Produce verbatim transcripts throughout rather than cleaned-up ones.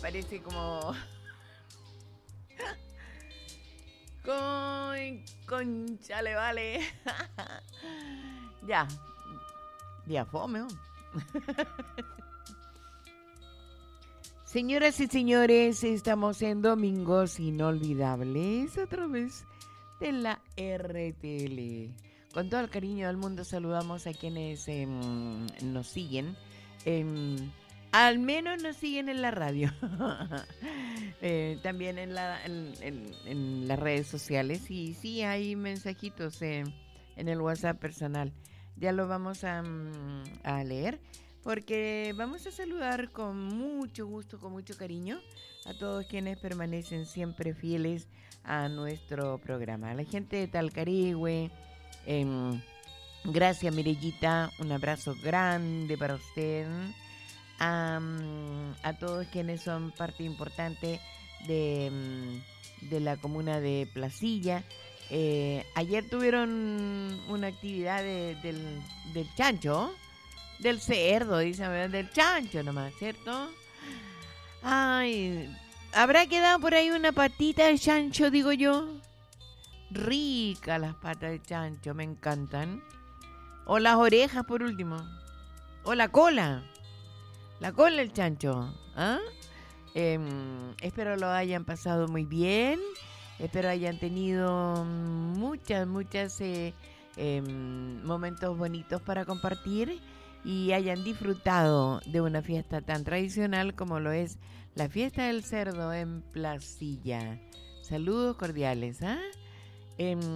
parece como... Con... Conchale, vale. Ya. Ya fome, ¿no? Señoras y señores, estamos en Domingos Inolvidables a través de la R T L. Con todo el cariño del mundo saludamos a quienes eh, nos siguen. Eh, al menos nos siguen en la radio. eh, también en, la, en, en, en las redes sociales. Y sí, hay mensajitos eh, en el WhatsApp personal. Ya lo vamos a, a leer. Porque vamos a saludar con mucho gusto, con mucho cariño a todos quienes permanecen siempre fieles a nuestro programa. A la gente de Talcarihue, eh, gracias Mirellita, un abrazo grande para usted. A, a todos quienes son parte importante de, de la comuna de Placilla. Eh, ayer tuvieron una actividad de, del, del chancho, del cerdo, dicen, del chancho nomás, ¿cierto? Ay, ¿habrá quedado por ahí una patita de chancho, digo yo? Ricas las patas de chancho, me encantan. O las orejas, por último. O la cola. La cola del chancho. ¿Ah? Eh, espero lo hayan pasado muy bien. Espero hayan tenido muchas, muchas eh, eh, momentos bonitos para compartir. Y hayan disfrutado de una fiesta tan tradicional como lo es la fiesta del cerdo en Placilla. Saludos cordiales, ¿ah? ¿eh? Eh,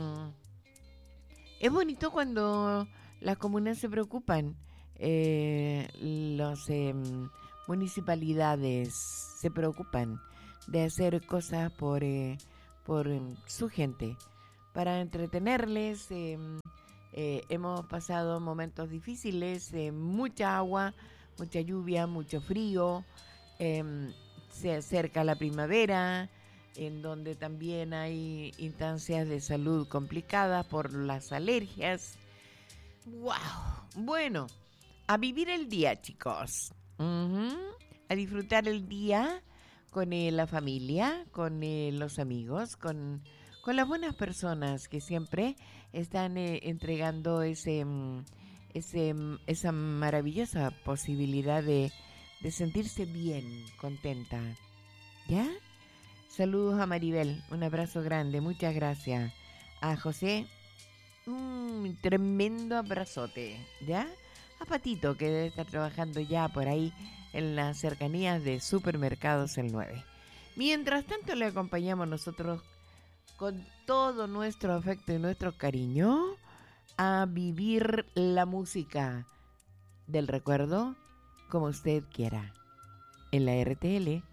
es bonito cuando las comunas se preocupan, eh, las eh, municipalidades se preocupan de hacer cosas por, eh, por eh, su gente, para entretenerles. Eh, Eh, hemos pasado momentos difíciles, eh, mucha agua, mucha lluvia, mucho frío, eh, se acerca la primavera, en donde también hay instancias de salud complicadas por las alergias. ¡Wow! Bueno, a vivir el día, chicos. Uh-huh. A disfrutar el día con eh, la familia, con eh, los amigos, con... con las buenas personas que siempre están eh, entregando ese, ese, esa maravillosa posibilidad de, de sentirse bien, contenta. ¿Ya? Saludos a Maribel, un abrazo grande, muchas gracias. A José, un tremendo abrazote, ¿ya? A Patito, que debe estar trabajando ya por ahí en las cercanías de Supermercados El nueve. Mientras tanto le acompañamos nosotros con todo nuestro afecto y nuestro cariño a vivir la música del recuerdo como usted quiera en la R T L.